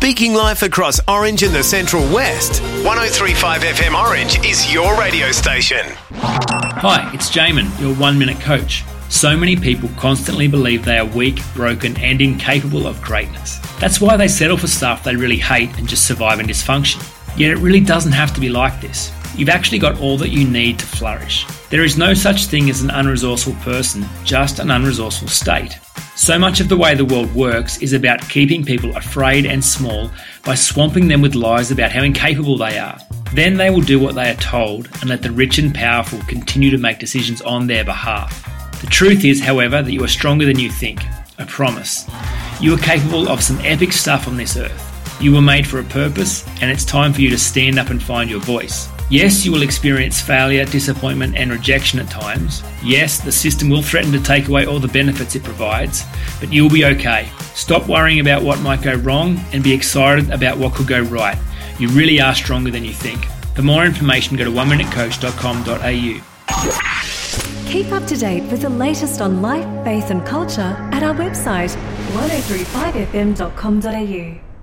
speaking life across Orange and the Central West. 103.5 FM Orange is your radio station. Hi, it's Jamin, your 1 Minute Coach. So many people constantly believe they are weak, broken and incapable of greatness. That's why they settle for stuff they really hate and just survive in dysfunction. Yet it really doesn't have to be like this. You've actually got all that you need to flourish. There is no such thing as an unresourceful person, just an unresourceful state. So much of the way the world works is about keeping people afraid and small by swamping them with lies about how incapable they are. Then they will do what they are told and let the rich and powerful continue to make decisions on their behalf. The truth is, however, that you are stronger than you think. I promise. You are capable of some epic stuff on this earth. You were made for a purpose, and it's time for you to stand up and find your voice. Yes, you will experience failure, disappointment and rejection at times. Yes, the system will threaten to take away all the benefits it provides, but you'll be okay. Stop worrying about what might go wrong and be excited about what could go right. You really are stronger than you think. For more information, go to 1minutecoach.com.au. Keep up to date with the latest on life, faith and culture at our website 1035fm.com.au.